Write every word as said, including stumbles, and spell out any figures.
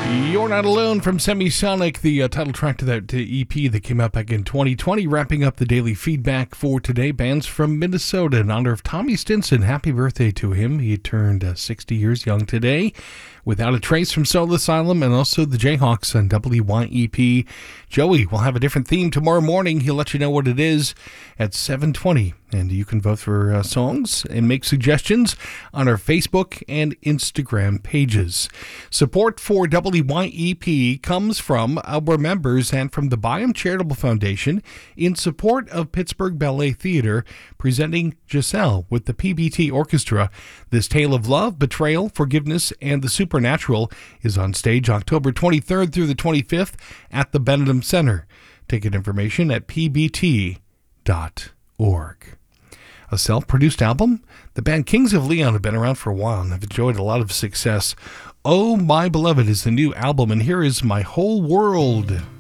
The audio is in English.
You're Not Alone from Semisonic, the uh, title track to that uh, E P that came out back in twenty twenty, wrapping up the daily feedback for today. Bands from Minnesota in honor of Tommy Stinson. Happy birthday to him. He turned uh, sixty years young today. Without a Trace from Soul Asylum, and also the Jayhawks on W Y E P. Joey will have a different theme tomorrow morning. He'll let you know what it is at seven twenty. And you can vote for uh, songs and make suggestions on our Facebook and Instagram pages. Support for W Y E P comes from our members and from the Byam Charitable Foundation in support of Pittsburgh Ballet Theater, presenting Giselle with the P B T Orchestra. This tale of love, betrayal, forgiveness, and the supernatural is on stage October twenty-third through the twenty-fifth at the Benedum Center. Ticket information at p b t dot org. A self-produced album? The band Kings of Leon have been around for a while and have enjoyed a lot of success. Oh My Beloved is the new album, and here is My Whole World.